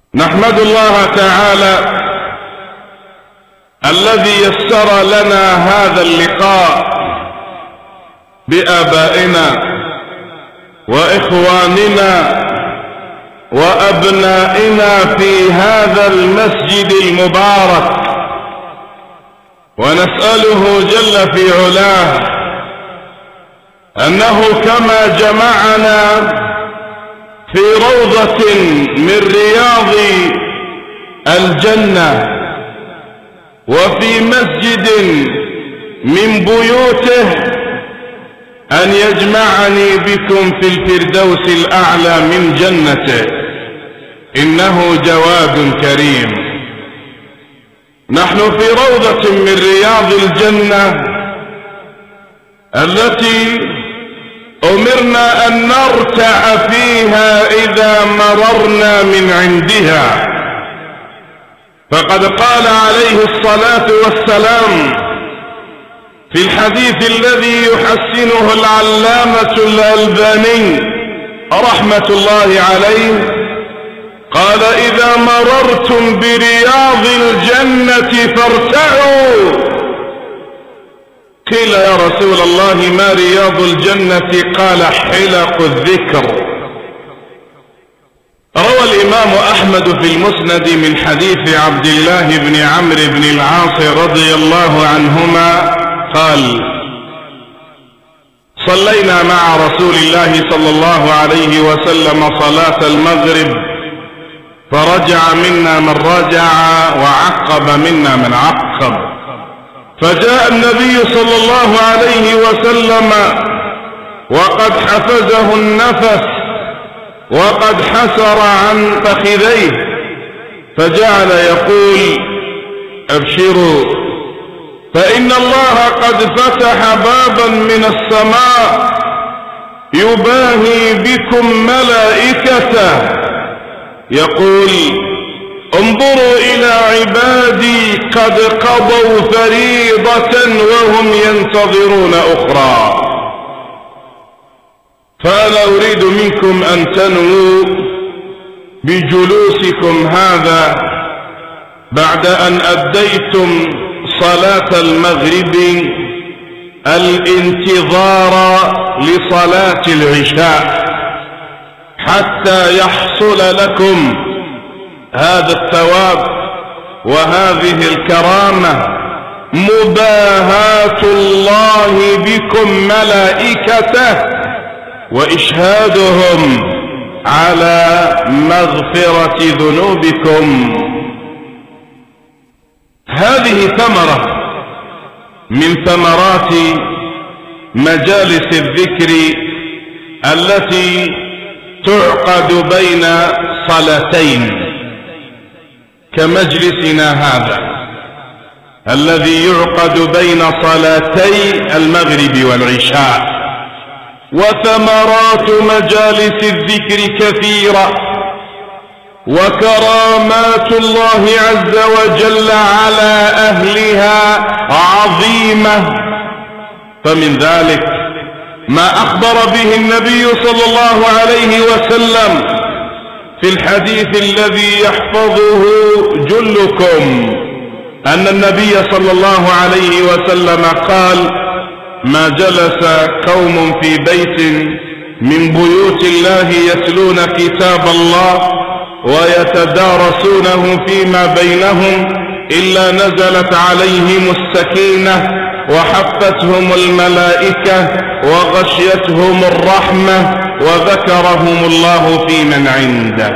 نحمد الله تعالى الذي يسر لنا هذا اللقاء بآبائنا وإخواننا وأبنائنا في هذا المسجد المبارك، ونسأله جل في علاه أنه كما جمعنا في روضة من رياض الجنة وفي مسجد من بيوته أن يجمعني بكم في الفردوس الأعلى من جنته، إنه جواد كريم. نحن في روضة من رياض الجنة التي أمرنا أن نرتع فيها إذا مررنا من عندها، فقد قال عليه الصلاة والسلام في الحديث الذي يحسنه العلامة الألباني رحمة الله عليه، قال: إذا مررتم برياض الجنة فارتعوا. قيل: يا رسول الله ما رياض الجنة؟ قال: حلق الذكر. روى الإمام أحمد في المسند من حديث عبد الله بن عمرو بن العاص رضي الله عنهما قال: صلينا مع رسول الله صلى الله عليه وسلم صلاة المغرب، فرجع منا من رجع وعقب منا من عقب، فجاء النبي صلى الله عليه وسلم وقد حفزه النفس وقد حسر عن فخذيه، فجعل يقول: أبشروا فإن الله قد فتح بابا من السماء يباهي بكم ملائكته، يقول: انظروا إلى عبادي قد قضوا فريضة وهم ينتظرون أخرى، فأنا أريد منكم أن تنووا بجلوسكم هذا بعد أن أديتم صلاة المغرب الانتظار لصلاة العشاء حتى يحصل لكم هذا الثواب وهذه الكرامة، مباهاة الله بكم ملائكته وإشهادهم على مغفرة ذنوبكم. هذه ثمرة من ثمرات مجالس الذكر التي تعقد بين صلاتين كمجلسنا هذا الذي يعقد بين صلاتي المغرب والعشاء. وثمرات مجالس الذكر كثيرة، وكرامات الله عز وجل على أهلها عظيمة، فمن ذلك ما أخبر به النبي صلى الله عليه وسلم في الحديث الذي يحفظه جلكم، أن النبي صلى الله عليه وسلم قال: ما جلس قوم في بيت من بيوت الله يتلون كتاب الله ويتدارسونه فيما بينهم إلا نزلت عليهم السكينة وحفتهم الملائكة وغشيتهم الرحمة وذكرهم الله في من عنده.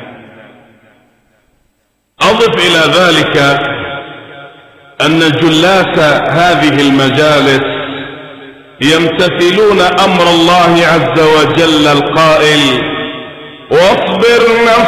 أضف إلى ذلك أن جلاس هذه المجالس يمتثلون أمر الله عز وجل القائل: واصبر